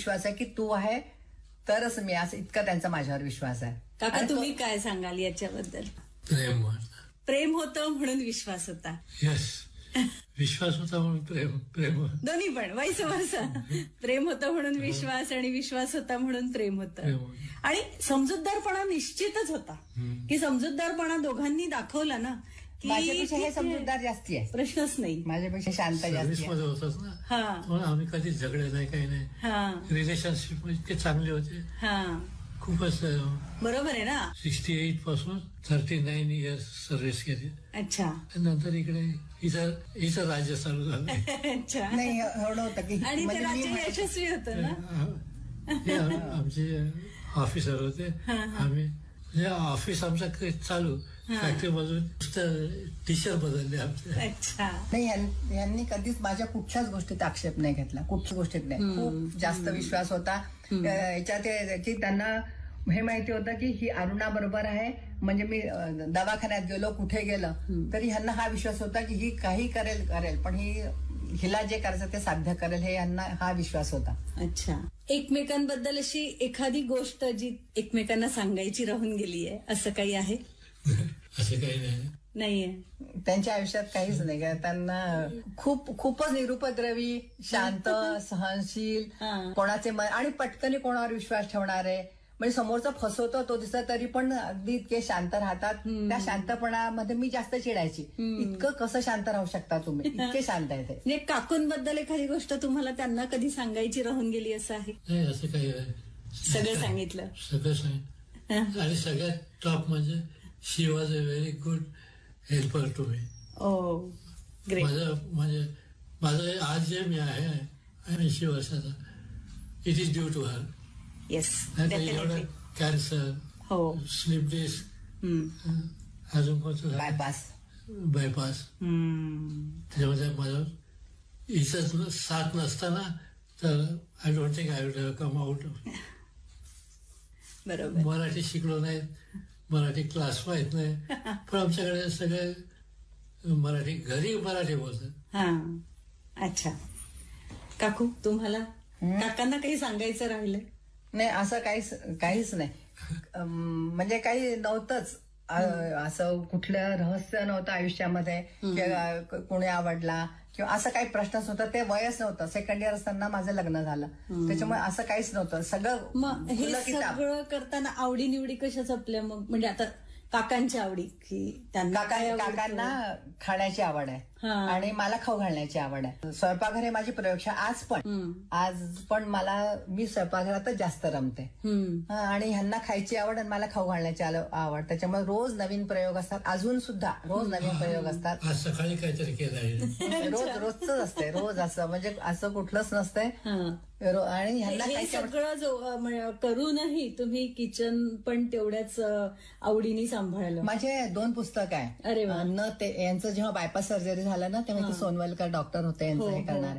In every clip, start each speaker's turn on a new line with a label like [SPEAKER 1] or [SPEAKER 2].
[SPEAKER 1] विश्वास आहे की तू आहे तरच मी, असं इतका त्यांचा माझ्यावर विश्वास आहे.
[SPEAKER 2] काका तुम्ही काय सांगाल याच्याबद्दल? प्रेम होतं म्हणून विश्वास होता.
[SPEAKER 3] यस, विश्वास होता म्हणून प्रेम
[SPEAKER 2] दोन्ही पण वाईस वर्सा. प्रेम होतं म्हणून विश्वास आणि विश्वास होता म्हणून प्रेम होतं. आणि समजूतदारपणा निश्चितच होता की समजूतदारपणा दोघांनी दाखवला ना.
[SPEAKER 1] माझ्यापेक्षा हे समजूतदार जास्ती आहे,
[SPEAKER 2] प्रश्नच नाही.
[SPEAKER 1] माझ्यापेक्षा शांत जास्ती
[SPEAKER 3] मध्ये होतात ना, आम्ही कधीच झगडे नाही, काही नाही. रिलेशनशिप इतके चांगले होते, खूपच.
[SPEAKER 2] बरोबर आहे ना.
[SPEAKER 3] 68 पासून 39 इयर्स सर्व्हिस केली.
[SPEAKER 2] अच्छा.
[SPEAKER 3] नंतर इकडे इथं राज्य चालू झालं.
[SPEAKER 2] अच्छा.
[SPEAKER 1] नाही एवढं होतं की
[SPEAKER 2] आणि ते राज्य यशस्वी होतं ना.
[SPEAKER 3] आमचे ऑफिसर होते, आम्ही म्हणजे ऑफिस आमचं चालू, फॅक्टरी मधून टीचर बदलले आमचे.
[SPEAKER 2] अच्छा.
[SPEAKER 1] नाही, यांनी कधीच माझ्या कुठच्याच गोष्टीत आक्षेप नाही घेतला, कुठच्याच गोष्टीत नाही. खूप जास्त विश्वास होता याच्यात की त्यांना हे माहिती होतं की ही अरुणा बरोबर आहे. म्हणजे मी दवाखान्यात गेलो, कुठे गेलं तरी ह्यांना हा विश्वास होता की ही काही करेल पण हिला जे करायचं ते साध्य करेल, हे यांना हा विश्वास होता.
[SPEAKER 2] अच्छा. एकमेकांबद्दल अशी एखादी गोष्ट जी एकमेकांना सांगायची राहून गेली आहे, असं काही आहे?
[SPEAKER 3] असं काही नाही.
[SPEAKER 2] नाहीये
[SPEAKER 1] त्यांच्या आयुष्यात काहीच नाही का. त्यांना खूपच निरुपद्रवी, शांत, सहनशील, कोणाचे आणि पटकन कोणावर विश्वास ठेवणारे. म्हणजे समोरचा फसवतो तो दिसला तरी पण अगदी इतके शांत राहतात. त्या शांतपणामध्ये मी जास्त चिडायची, इतकं कसं शांत राहू शकता तुम्ही, इतके शांत आहे ते.
[SPEAKER 2] म्हणजे काकूंबद्दल एखादी गोष्ट तुम्हाला त्यांना कधी सांगायची राहून गेली असं आहे?
[SPEAKER 3] नाही, असं काही
[SPEAKER 2] सगळं सांगितलं.
[SPEAKER 3] सगळं सांगितलं. आणि सगळ्यात टॉप म्हणजे शी was a very good helper to me.
[SPEAKER 2] O great.
[SPEAKER 3] माझं आज जे मी आहे 80 वर्षाचा, it is due to her.
[SPEAKER 2] Yes,
[SPEAKER 3] एवढं कॅन्सर, स्लीप डिस्क, अजून कोणतं बायपास, त्याच्यामध्ये माझं हिचं साथ नसताना तर I don't think I would come out.
[SPEAKER 2] बरोबर.
[SPEAKER 3] मराठी शिकलो नाही, मराठी क्लास माहित नाही, पण आमच्याकडे सगळे मराठी, घरी मराठी बोलतात.
[SPEAKER 2] अच्छा. काकू तुम्हाला काकांना काही सांगायचं राहिलं?
[SPEAKER 1] नाही, असं काहीच नाही. म्हणजे काही नव्हतंच असं, कुठलं रहस्य नव्हतं आयुष्यामध्ये किंवा कोणी आवडला किंवा असं काही प्रश्नच नव्हता. ते वयच नव्हतं, सेकंड इयर असताना माझं लग्न झालं, त्याच्यामुळे असं काहीच नव्हतं.
[SPEAKER 2] मग हे सगळं करताना आवडी निवडी कशा जपल्या मग? म्हणजे आता काकांची आवडी की
[SPEAKER 1] काकांना खाण्याची आवड आहे आणि मला खाऊ घालण्याची आवड आहे. स्वयंपाकघर हे माझी प्रयोगशाळा आज पण मी स्वयंपाकघरातच जास्त रमते. आणि ह्यांना खायची आवड आणि मला खाऊ घालण्याची आवड, त्याच्यामुळे रोज नवीन प्रयोग असतात. अजून सुद्धा रोज नवीन प्रयोग असतात.
[SPEAKER 3] आज सकाळी काहीतरी केलं,
[SPEAKER 1] रोजच असते, रोज असं, म्हणजे असं कुठलंच नसतंय. आणि ह्यांना
[SPEAKER 2] हे सगळं करूनही तुम्ही किचन पण तेवढ्याच आवडीने सांभाळलं.
[SPEAKER 1] माझे 2 पुस्तक आहे.
[SPEAKER 2] अरे
[SPEAKER 1] न ते यांचं जेव्हा बायपास सर्जरी झालं ना, तेव्हा ते सोनवलकर डॉक्टर होते, यांचं हे करणार.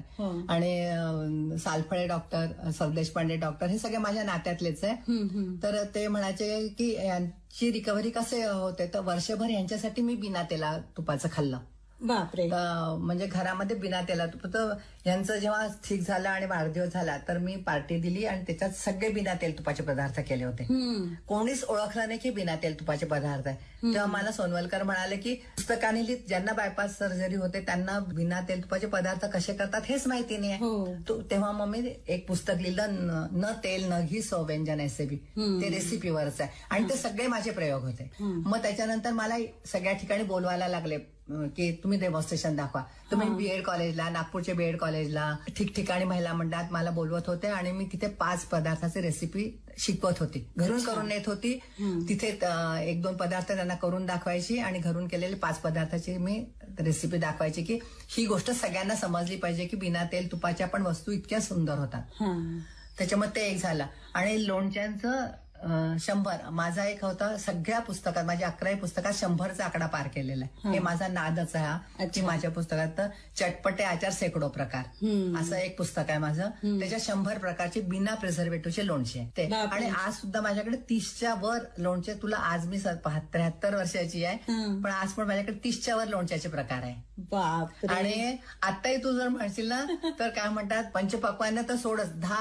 [SPEAKER 1] आणि सालफळे डॉक्टर, सरदेशपांडे डॉक्टर, हे सगळे माझ्या नात्यातलेच आहे. तर ते म्हणायचे की यांची रिकव्हरी कसे होते, तर वर्षभर यांच्यासाठी मी बिना तेला तुपाचं खाल्लं.
[SPEAKER 2] बापरे.
[SPEAKER 1] म्हणजे घरामध्ये बिना तेला तुप. यांचं जेव्हा ठीक झालं आणि वाढदिवस झाला तर मी पार्टी दिली आणि त्याच्यात सगळे बिना तेल तुपाचे पदार्थ केले होते. कोणीच ओळखलं नाही की बिना तेल तुपाचे पदार्थ आहे. तेव्हा मला सोनवलकर म्हणाले की पुस्तकाने ज्यांना बायपास सर्जरी होते त्यांना बिना तेल तुपाचे पदार्थ कसे करतात हेच माहिती नाही. तेव्हा मग मी एक पुस्तक लिहिलं, न तेल न घी सौ व्यंजन ऐसे भी, ते रेसिपीवरच आहे. आणि ते सगळे माझे प्रयोग होते. मग त्याच्यानंतर मला सगळ्या ठिकाणी बोलवायला लागले की तुम्ही डेमॉन्स्ट्रेशन दाखवा. तुम्ही बीएड कॉलेजला, नागपूरच्या बीएड कॉलेजला, ठिकठिकाणी महिला मंडळात मला बोलवत होते आणि मी तिथे 5 पदार्थाची रेसिपी शिकवत होती. घरून करून येत होती, तिथे 1-2 पदार्थ त्यांना करून दाखवायची आणि घरून केलेले 5 पदार्थाची मी रेसिपी दाखवायची की ही गोष्ट सगळ्यांना समजली पाहिजे की बिना तेल तुपाच्या पण वस्तू इतक्या सुंदर होतात. त्याच्यामुळे ते एक झालं. आणि लोणच्यांचं 100 माझा एक होता. सगळ्या पुस्तकात, माझ्या 11 पुस्तकात 100चा आकडा पार केलेला आहे. हे माझा नादच आहे की माझ्या पुस्तकात चटपटे आचार शेकडो प्रकार असं एक पुस्तक आहे माझं. त्याच्या 100 प्रकारचे बिना प्रिझर्वेटिव्हचे लोणचे आहे ते. आणि आज सुद्धा माझ्याकडे 30च्या वर लोणचे. तुला आज मी 73 वर्षाची आहे, पण आज पण माझ्याकडे 30च्या वर लोणच्याचे प्रकार आहे. आणि आताही तू जर म्हणशील ना तर काय म्हणतात, पंचपक्वान्न तर सोडच, 10